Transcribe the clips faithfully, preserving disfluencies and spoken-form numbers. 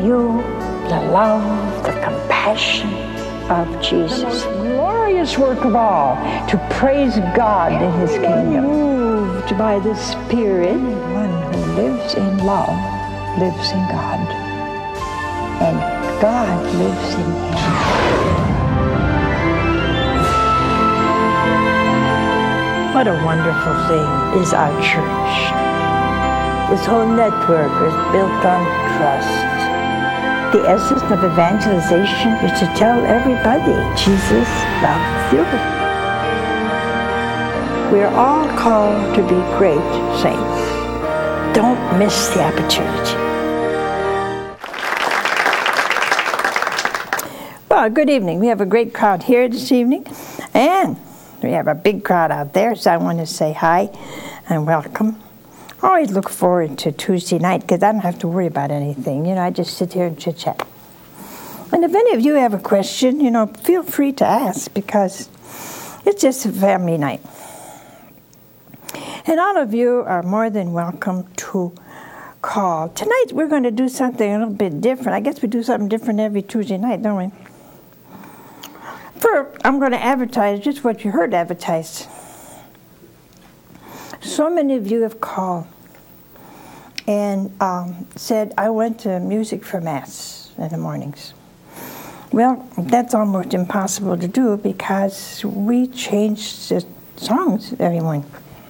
You, the love, the compassion of Jesus. The most glorious work of all, to praise God in His kingdom. Moved by the Spirit, one who lives in love lives in God, and God lives in him. What a wonderful thing is our church. This whole network is built on trust. The essence of evangelization is to tell everybody Jesus loves you. We're all called to be great saints. Don't miss the opportunity. Well, good evening. We have a great crowd here this evening, and we have a big crowd out there, so I want to say hi and welcome. I always look forward to Tuesday night because I don't have to worry about anything. You know, I just sit here and chit-chat. And if any of you have a question, you know, feel free to ask because it's just a family night. And all of you are more than welcome to call. Tonight we're going to do something a little bit different. I guess we do something different every Tuesday night, don't we? For, I'm going to advertise just what you heard advertised. So many of you have called and um, said, I went to music for Mass in the mornings. Well, that's almost impossible to do because we change the songs every morning.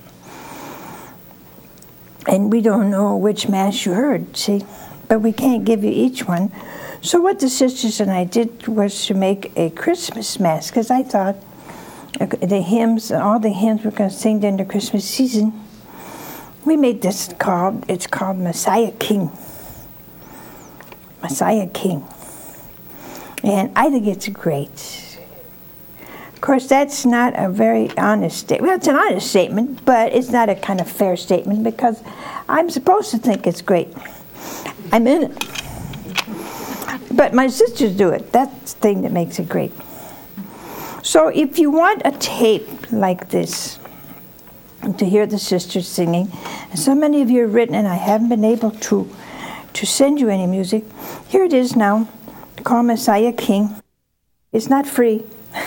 And we don't know which Mass you heard, see? But we can't give you each one. So what the sisters and I did was to make a Christmas Mass, because I thought the hymns, all the hymns we're going to sing during the Christmas season, we made this called, it's called Messiah King. Messiah King. And I think it's great. Of course, that's not a very honest statement. Well, it's an honest statement, but it's not a kind of fair statement because I'm supposed to think it's great. I'm in it. But my sisters do it. That's the thing that makes it great. So if you want a tape like this to hear the sisters singing, and so many of you have written and I haven't been able to to send you any music, here it is now, called Messiah King. It's not free.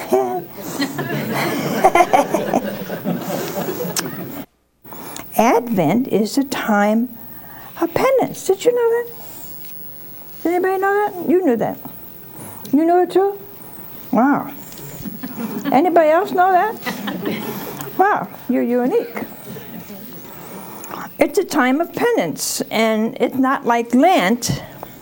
Advent is a time of penance. Did you know that? Did anybody know that? You knew that. You knew it too? Wow. Anybody else know that? Wow, you're unique. It's a time of penance, and it's not like Lent.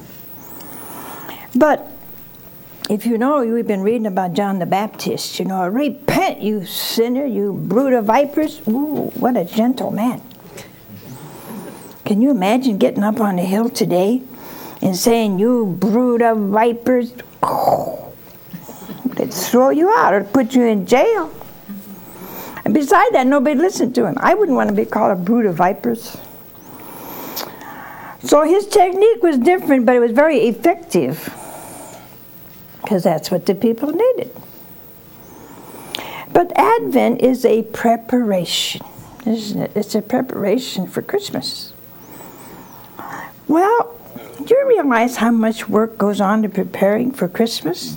But if you know, we've been reading about John the Baptist, you know, repent, you sinner, you brood of vipers. Ooh, what a gentle man. Can you imagine getting up on the hill today and saying, you brood of vipers? Oh, they'd throw you out or put you in jail. And beside that, nobody listened to him. I wouldn't want to be called a brood of vipers. So his technique was different, but it was very effective because that's what the people needed. But Advent is a preparation, isn't it? It's a preparation for Christmas. Well, do you realize how much work goes on to preparing for Christmas?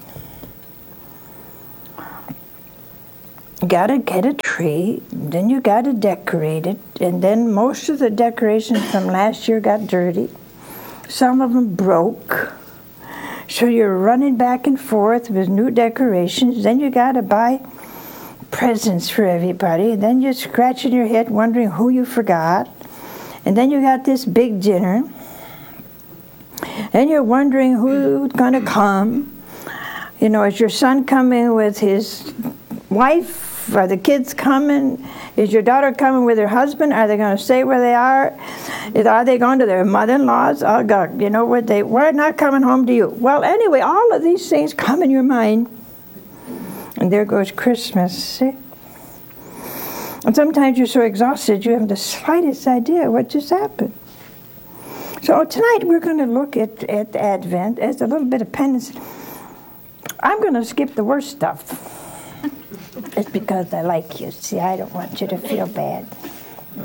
You gotta get a tree, then you gotta decorate it, and then most of the decorations from last year got dirty. Some of them broke. So you're running back and forth with new decorations. Then you gotta buy presents for everybody. And then you're scratching your head wondering who you forgot. And then you got this big dinner. And you're wondering who's gonna come. You know, is your son coming with his wife? Are the kids coming? Is your daughter coming with her husband? Are they going to stay where they are? Are they going to their mother-in-laws? Oh, God, you know, what they, we're not coming home to you. Well, anyway, all of these things come in your mind. And there goes Christmas, see? And sometimes you're so exhausted you haven't the slightest idea what just happened. So tonight we're going to look at, at Advent as a little bit of penance. I'm going to skip the worst stuff. It's because I like you. See, I don't want you to feel bad.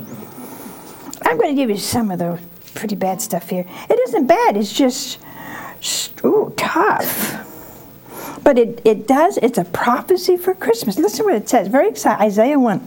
I'm going to give you some of the pretty bad stuff here. It isn't bad. It's just Ooh, tough. But it, it does, it's a prophecy for Christmas. Listen what it says, very exciting, Isaiah one.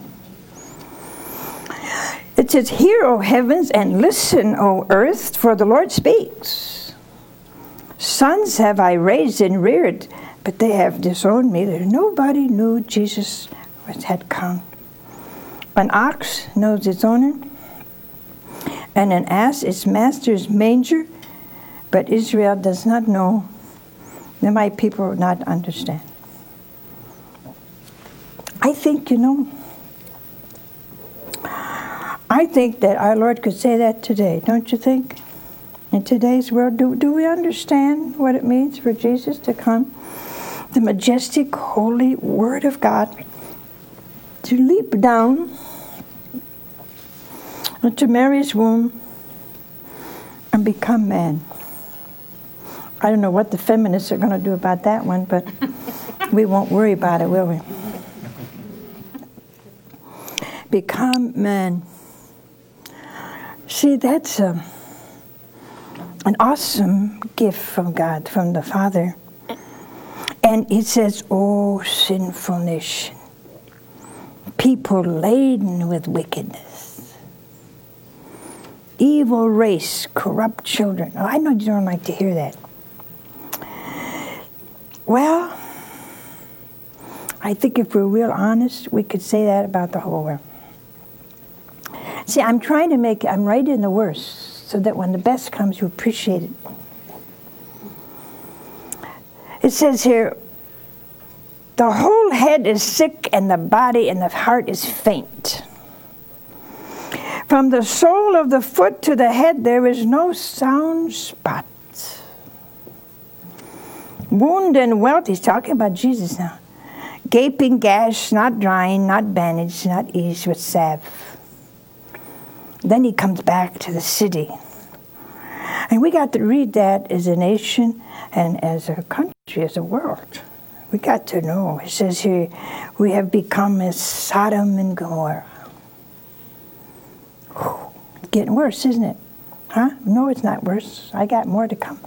It says, hear, O heavens, and listen, O earth, for the Lord speaks. Sons have I raised and reared, but they have disowned me. There nobody knew Jesus was, had come. An ox knows its owner, and an ass its master's manger, but Israel does not know. Then my people will not understand. I think, you know, I think that our Lord could say that today, don't you think? In today's world, do, do we understand what it means for Jesus to come? The majestic, holy Word of God to leap down into Mary's womb and become man. I don't know what the feminists are going to do about that one, but we won't worry about it, will we? Become man. See, that's a, an awesome gift from God, from the Father. And it says, oh, sinful nation, people laden with wickedness, evil race, corrupt children. Oh, I know you don't like to hear that. Well, I think if we're real honest, we could say that about the whole world. See, I'm trying to make, I'm right in the worst, so that when the best comes, you appreciate it. It says here, the whole head is sick, and the body and the heart is faint. From the sole of the foot to the head, there is no sound spot. Wound and welt, he's talking about Jesus now. Gaping gash, not drying, not bandaged, not eased with salve. Then he comes back to the city. And we got to read that as a nation and as a country, as a world. We got to know. It says here, we have become as Sodom and Gomorrah. Whew, it's getting worse, isn't it? Huh? No, it's not worse. I got more to come.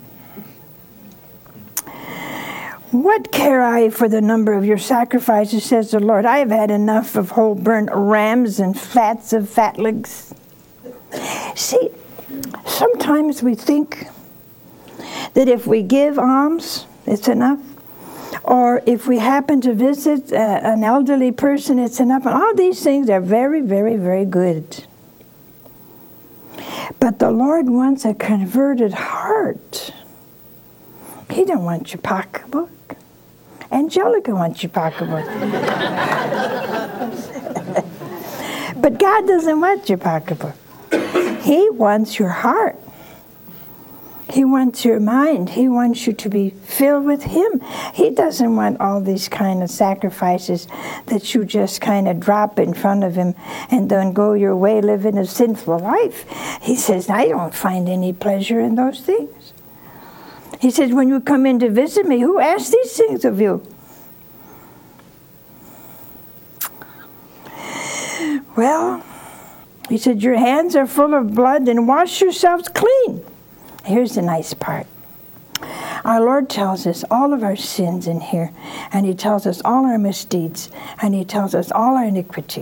What care I for the number of your sacrifices, says the Lord. I have had enough of whole burnt rams and fats of fatlings. See, sometimes we think that if we give alms, it's enough. Or if we happen to visit uh, an elderly person, it's enough. And all these things are very, very, very good. But the Lord wants a converted heart. He don't want your pocketbook. Angelica wants your pocketbook. But God doesn't want your pocketbook. He wants your heart. He wants your mind. He wants you to be filled with Him. He doesn't want all these kind of sacrifices that you just kind of drop in front of Him and then go your way living a sinful life. He says, I don't find any pleasure in those things. He says, when you come in to visit me, who asked these things of you? Well, he said, your hands are full of blood, and wash yourselves clean. Here's the nice part. Our Lord tells us all of our sins in here, and He tells us all our misdeeds, and He tells us all our iniquity.